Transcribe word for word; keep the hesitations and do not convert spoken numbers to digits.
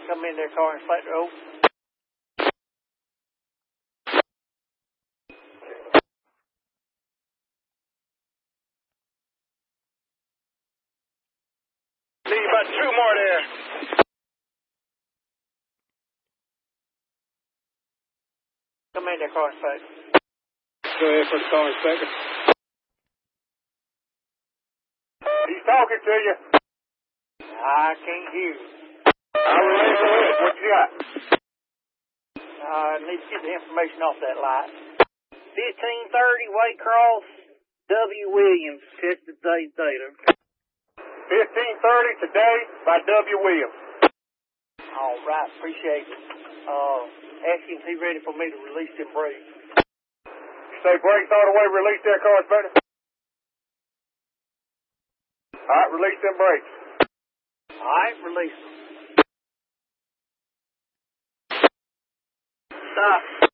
Come in there, car inspector. Oh. Need about two more there. Come in there, car inspector. Go ahead for the car inspector. He's talking to you. I can't hear you. I'll relay the list. What you got? I need to get the information off that light. fifteen thirty, Waycross, W. Williams. Test the day's data. fifteen thirty today by W. Williams. All right, appreciate it. Uh, ask him if he's ready for me to release them brakes. Say brakes all the way, release that car inspector. All right, release them brakes. All right, release them. Stop.